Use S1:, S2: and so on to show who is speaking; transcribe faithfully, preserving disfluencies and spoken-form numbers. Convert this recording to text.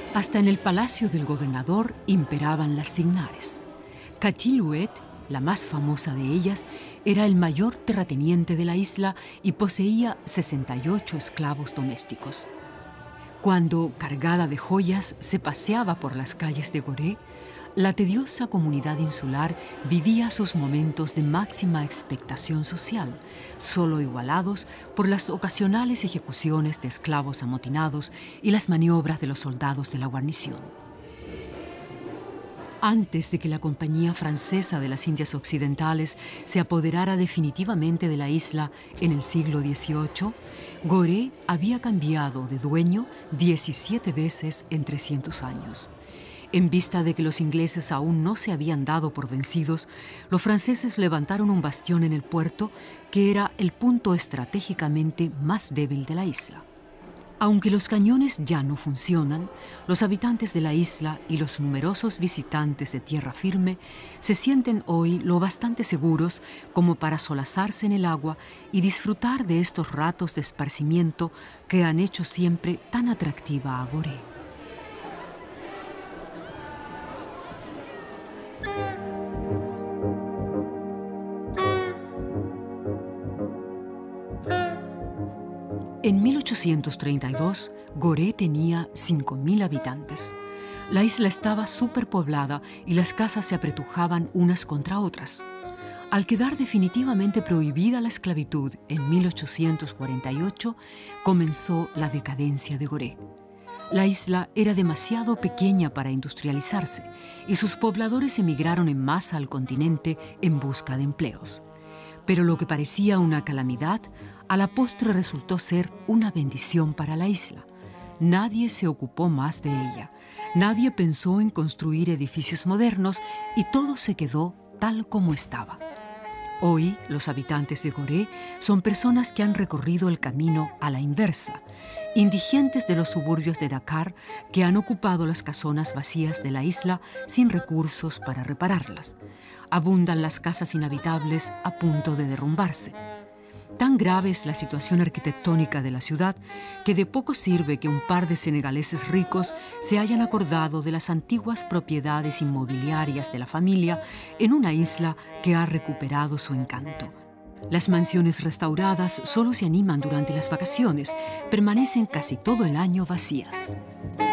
S1: Hasta en el palacio del gobernador imperaban las signares. Cachiluet, la más famosa de ellas, era el mayor terrateniente de la isla y poseía sesenta y ocho esclavos domésticos. Cuando, cargada de joyas, se paseaba por las calles de Gorée, la tediosa comunidad insular vivía sus momentos de máxima expectación social, solo igualados por las ocasionales ejecuciones de esclavos amotinados y las maniobras de los soldados de la guarnición. Antes de que la Compañía Francesa de las Indias Occidentales se apoderara definitivamente de la isla en el siglo dieciocho, Gorée había cambiado de dueño diecisiete veces en trescientos años. En vista de que los ingleses aún no se habían dado por vencidos, los franceses levantaron un bastión en el puerto que era el punto estratégicamente más débil de la isla. Aunque los cañones ya no funcionan, los habitantes de la isla y los numerosos visitantes de tierra firme se sienten hoy lo bastante seguros como para solazarse en el agua y disfrutar de estos ratos de esparcimiento que han hecho siempre tan atractiva a Gorée. En mil ochocientos treinta y dos, Gorée tenía cinco mil habitantes. La isla estaba superpoblada y las casas se apretujaban unas contra otras. Al quedar definitivamente prohibida la esclavitud en mil ochocientos cuarenta y ocho, comenzó la decadencia de Gorée. La isla era demasiado pequeña para industrializarse y sus pobladores emigraron en masa al continente en busca de empleos. Pero lo que parecía una calamidad, a la postre resultó ser una bendición para la isla. Nadie se ocupó más de ella. Nadie pensó en construir edificios modernos y todo se quedó tal como estaba. Hoy, los habitantes de Gorée son personas que han recorrido el camino a la inversa, indigentes de los suburbios de Dakar que han ocupado las casonas vacías de la isla sin recursos para repararlas. Abundan las casas inhabitables a punto de derrumbarse. Tan grave es la situación arquitectónica de la ciudad que de poco sirve que un par de senegaleses ricos se hayan acordado de las antiguas propiedades inmobiliarias de la familia en una isla que ha recuperado su encanto. Las mansiones restauradas solo se animan durante las vacaciones, permanecen casi todo el año vacías.